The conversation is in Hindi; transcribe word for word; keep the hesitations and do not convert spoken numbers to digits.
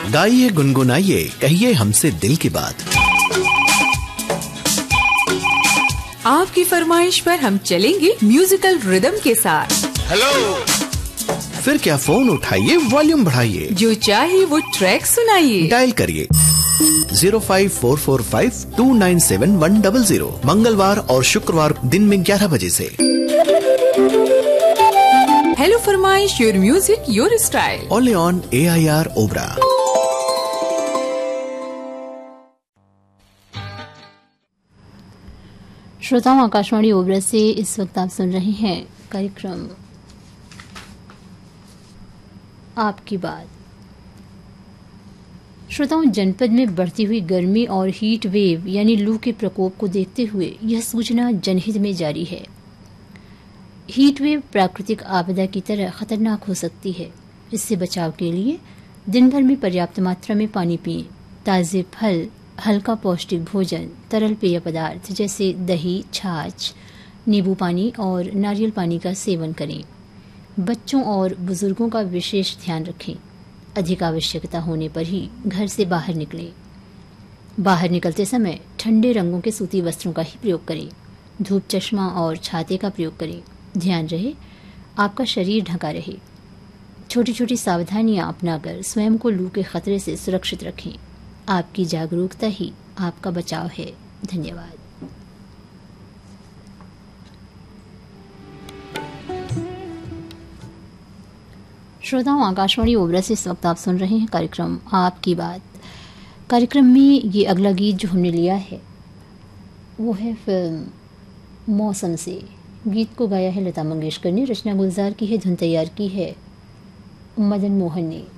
गाइए गुनगुनाइए कहिए हमसे दिल की बात। आपकी फरमाइश पर हम चलेंगे म्यूजिकल रिदम के साथ। हेलो, फिर क्या फोन उठाइए, वॉल्यूम बढ़ाइए, जो चाहे वो ट्रैक सुनाइए। डायल करिए zero five four four five to nine seven one double zero, मंगलवार और शुक्रवार दिन में ग्यारह बजे से। हेलो फरमाइश, your music your style, only on A I R Obra. श्रोताओं, आकाशवाणी ओबरा से इस वक्त आप सुन रहे हैं कार्यक्रम आपकी बात। श्रोताओं, जनपद में बढ़ती हुई गर्मी और हीट वेव यानी लू के प्रकोप को देखते हुए यह सूचना जनहित में जारी है। हीट वेव प्राकृतिक आपदा की तरह खतरनाक हो सकती है। इससे बचाव के लिए दिन भर में पर्याप्त मात्रा में पानी पिएं, ताज़े फल, हल्का पौष्टिक भोजन, तरल पेय पदार्थ जैसे दही, छाछ, नींबू पानी और नारियल पानी का सेवन करें। बच्चों और बुजुर्गों का विशेष ध्यान रखें। अधिक आवश्यकता होने पर ही घर से बाहर निकलें। बाहर निकलते समय ठंडे रंगों के सूती वस्त्रों का ही प्रयोग करें। धूप चश्मा और छाते का प्रयोग करें। ध्यान रहे आपका शरीर ढका रहे। छोटी छोटी सावधानियां अपनाकर स्वयं को लू के खतरे से सुरक्षित रखें। आपकी जागरूकता ही आपका बचाव है। धन्यवाद। श्रोताओं, आकाशवाणी ओबरा से इस वक्त आप सुन रहे हैं कार्यक्रम आपकी बात। कार्यक्रम में ये अगला गीत जो हमने लिया है वो है फिल्म मौसम से। गीत को गाया है लता मंगेशकर ने, रचना गुलजार की है, धुन तैयार की है मदन मोहन ने।